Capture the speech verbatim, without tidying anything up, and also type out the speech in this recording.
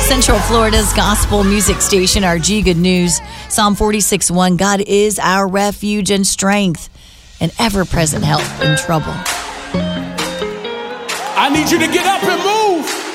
Central Florida's gospel music station, R G Good News. Psalm forty-six one, God is our refuge and strength, and ever-present help in trouble. I need you to get up and move.